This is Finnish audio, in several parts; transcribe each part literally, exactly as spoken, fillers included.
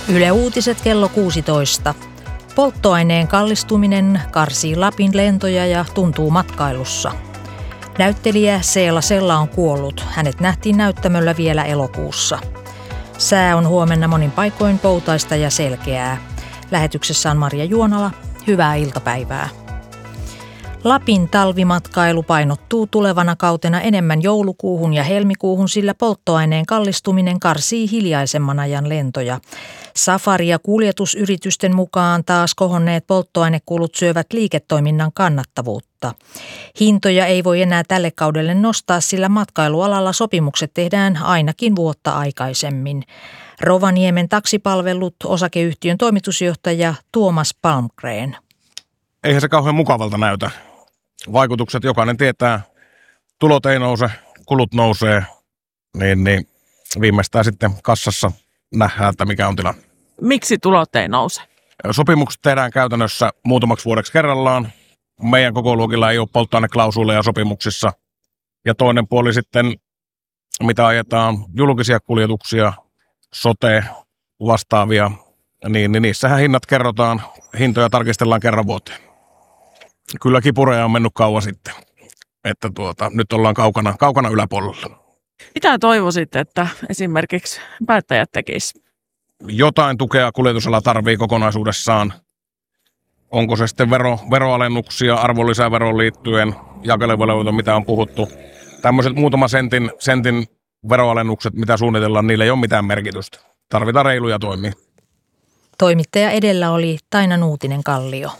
Yle Uutiset kello kuusitoista. Polttoaineen kallistuminen karsii Lapin lentoja ja tuntuu matkailussa. Näyttelijä Seela Sella on kuollut. Hänet nähtiin näyttämöllä vielä elokuussa. Sää on huomenna monin paikoin poutaista ja selkeää. Lähetyksessä on Maria Juonala. Hyvää iltapäivää. Lapin talvimatkailu painottuu tulevana kautena enemmän joulukuuhun ja helmikuuhun, sillä polttoaineen kallistuminen karsii hiljaisemman ajan lentoja. Safari- ja kuljetusyritysten mukaan taas kohonneet polttoainekulut syövät liiketoiminnan kannattavuutta. Hintoja ei voi enää tälle kaudelle nostaa, sillä matkailualalla sopimukset tehdään ainakin vuotta aikaisemmin. Rovaniemen taksipalvelut osakeyhtiön toimitusjohtaja Tuomas Palmgren. Eihän se kauhean mukavalta näytä. Vaikutukset jokainen tietää, tulot ei nouse, kulut nousee, niin, niin viimeistään sitten kassassa nähdään, että mikä on tilanne. Miksi tulot ei nouse? Sopimukset tehdään käytännössä muutamaksi vuodeksi kerrallaan. Meidän kokoluokilla ei ole polttoaineklausuuleja sopimuksissa. Ja toinen puoli sitten, mitä ajetaan, julkisia kuljetuksia, sote, vastaavia, niin, niin niissähän hinnat kerrotaan, hintoja tarkistellaan kerran vuoteen. Kyllä kipureja on mennyt kauan sitten, että tuota, nyt ollaan kaukana, kaukana yläpuolella. Mitä toivoisit, että esimerkiksi päättäjät tekisivät? Jotain tukea kuljetusala tarvii kokonaisuudessaan. Onko se sitten vero, veroalennuksia arvonlisäveroon liittyen, jakeluvelvoite, mitä on puhuttu. Tämmöiset muutama sentin, sentin veroalennukset, mitä suunnitellaan, niillä ei ole mitään merkitystä. Tarvitaan reiluja toimia. Toimittaja edellä oli Taina Nuutinen-Kallio.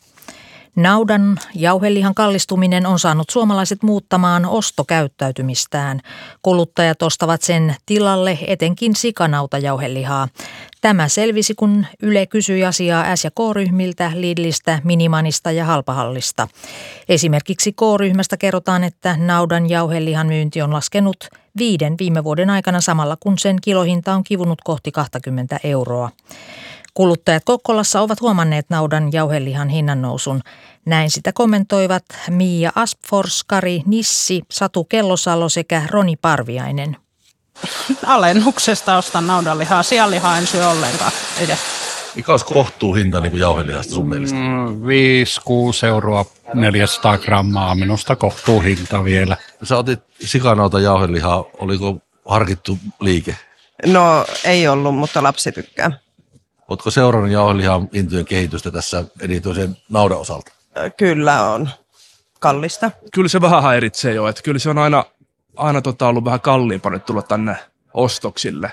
Naudan jauhelihan kallistuminen on saanut suomalaiset muuttamaan ostokäyttäytymistään. Kuluttajat ostavat sen tilalle etenkin sikanautajauhelihaa. Tämä selvisi, kun Yle kysyi asiaa S- ja K-ryhmiltä, Lidlistä, Minimanista ja Halpahallista. Esimerkiksi K-ryhmästä kerrotaan, että naudan jauhelihan myynti on laskenut viiden viime vuoden aikana samalla, kun sen kilohinta on kivunut kohti kaksikymmentä euroa. Kuluttajat Kokkolassa ovat huomanneet naudan jauhelihan hinnannousun. Näin sitä kommentoivat Miia Aspfors, Kari Nissi, Satu Kellosalo sekä Roni Parviainen. Alennuksesta ostan naudanlihaa, sianlihaa en syö ollenkaan edes. Mikä olisi kohtuuhinta niin kuin jauhelihasta sun mielestä? Mm, viisi kuusi euroa neljäsataa grammaa, minusta kohtuuhinta vielä. Sä otit sikanauta jauhelihaa, oliko harkittu liike? No ei ollut, mutta lapsi tykkää. Oletko seurannut jauhelihan hintojen kehitystä tässä erityisen naudan osalta? Kyllä on. Kallista. Kyllä se vähän häiritsee jo, että kyllä se on aina, aina tota ollut vähän kalliimpaa nyt tulla tänne ostoksille.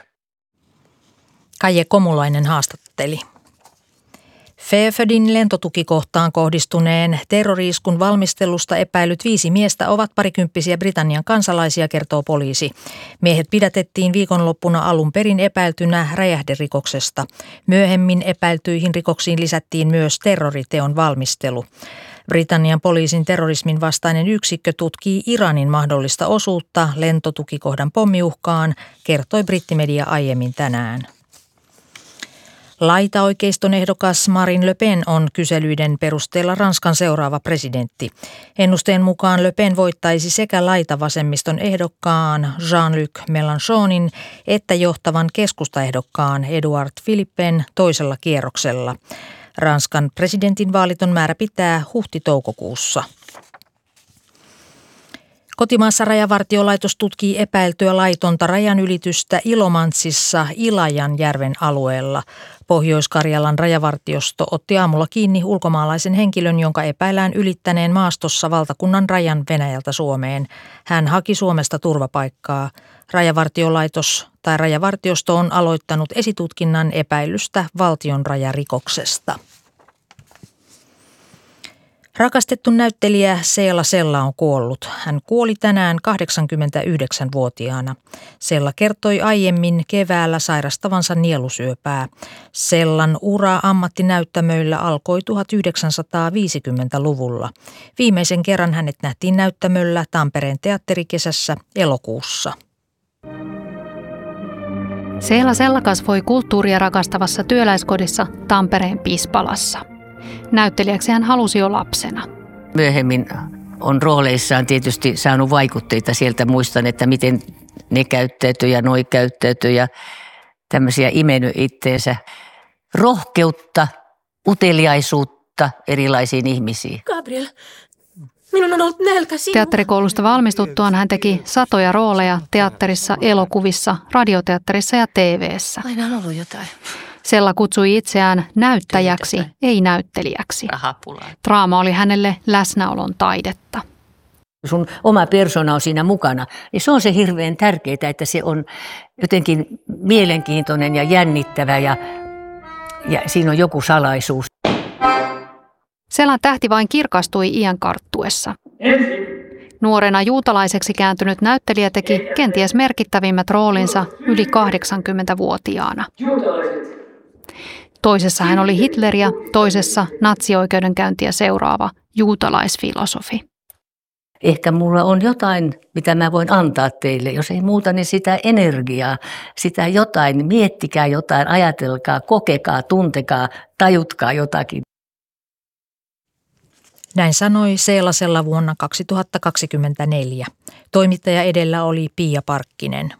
Kaije Komulainen haastatteli. Fäfödin lentotukikohtaan kohdistuneen terrori-iskun valmistelusta epäilyt viisi miestä ovat parikymppisiä Britannian kansalaisia, kertoo poliisi. Miehet pidätettiin viikonloppuna alun perin epäiltynä räjähderikoksesta. Myöhemmin epäiltyihin rikoksiin lisättiin myös terroriteon valmistelu. Britannian poliisin terrorismin vastainen yksikkö tutkii Iranin mahdollista osuutta lentotukikohdan pommiuhkaan, kertoi brittimedia aiemmin tänään. Laitaoikeiston ehdokas Marine Le Pen on kyselyiden perusteella Ranskan seuraava presidentti. Ennusteen mukaan Le Pen voittaisi sekä laitavasemmiston ehdokkaan Jean-Luc Mélenchonin että johtavan keskustaehdokkaan Edouard Philippen toisella kierroksella. Ranskan presidentin vaalit on määrä pitää huhti-toukokuussa. Kotimaassa Rajavartiolaitos tutkii epäiltyä laitonta rajanylitystä Ilomantsissa Ilajanjärven alueella. Pohjois-Karjalan rajavartiosto otti aamulla kiinni ulkomaalaisen henkilön, jonka epäillään ylittäneen maastossa valtakunnan rajan Venäjältä Suomeen. Hän haki Suomesta turvapaikkaa. Rajavartiolaitos tai rajavartiosto on aloittanut esitutkinnan epäilystä valtion rajarikoksesta. Rakastettu näyttelijä Seela Sella on kuollut. Hän kuoli tänään kahdeksankymmentäyhdeksänvuotiaana. Sella kertoi aiemmin keväällä sairastavansa nielusyöpää. Sellan ura ammattinäyttämöillä alkoi tuhatyhdeksänsataaviisikymmentäluvulla. Viimeisen kerran hänet nähtiin näyttämöllä Tampereen teatterikesässä elokuussa. Seela Sella kasvoi kulttuuria rakastavassa työläiskodissa Tampereen Piispalassa. Näyttelijäksi hän halusi jo lapsena. Myöhemmin on rooleissaan tietysti saanut vaikutteita sieltä. Muistan, että miten ne käyttäytyi ja noi käyttäytyi ja tämmöisiä imennyt itteensä rohkeutta, uteliaisuutta erilaisiin ihmisiin. Gabriel, minun on ollut nälkä sinua. Teatterikoulusta valmistuttuaan hän teki satoja rooleja teatterissa, elokuvissa, radioteatterissa ja T V:ssä. Aina on ollut jotain. Sella kutsui itseään näyttäjäksi, ei näyttelijäksi. Draama oli hänelle läsnäolon taidetta. Sun oma persona on siinä mukana, niin se on se hirveän tärkeää, että se on jotenkin mielenkiintoinen ja jännittävä ja, ja siinä on joku salaisuus. Sellan tähti vain kirkastui iän karttuessa. Nuorena juutalaiseksi kääntynyt näyttelijä teki kenties merkittävimmät roolinsa yli kahdeksankymmentävuotiaana. Toisessa hän oli Hitleriä, toisessa natsioikeudenkäyntiä seuraava juutalaisfilosofi. Ehkä mulla on jotain, mitä mä voin antaa teille. Jos ei muuta, niin sitä energiaa, sitä jotain. Miettikää jotain, ajatelkaa, kokekaa, tuntekaa, tajutkaa jotakin. Näin sanoi Seelasella vuonna kaksituhattakaksikymmentäneljä. Toimittaja edellä oli Pia Parkkinen.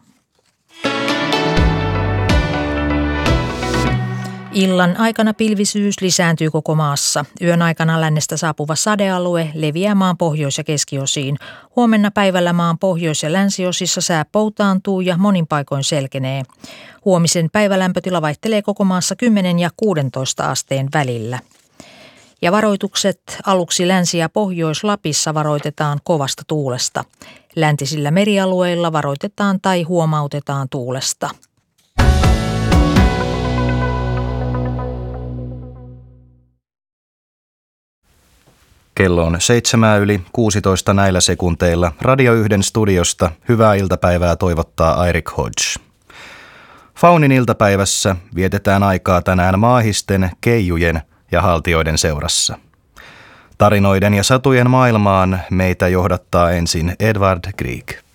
Illan aikana pilvisyys lisääntyy koko maassa. Yön aikana lännestä saapuva sadealue leviää maan pohjois- ja keskiosiin. Huomenna päivällä maan pohjois- ja länsiosissa sää poutaantuu ja monin paikoin selkenee. Huomisen päivälämpötila vaihtelee koko maassa kymmenen ja kuusitoista asteen välillä. Ja varoitukset aluksi Länsi- ja Pohjois-Lapissa varoitetaan kovasta tuulesta. Läntisillä merialueilla varoitetaan tai huomautetaan tuulesta. Kello on seitsemää yli kuusitoista näillä sekunteilla. Radio yhden studiosta hyvää iltapäivää toivottaa Eirik Hodge. Faunin iltapäivässä vietetään aikaa tänään maahisten, keijujen ja haltioiden seurassa. Tarinoiden ja satujen maailmaan meitä johdattaa ensin Edvard Grieg.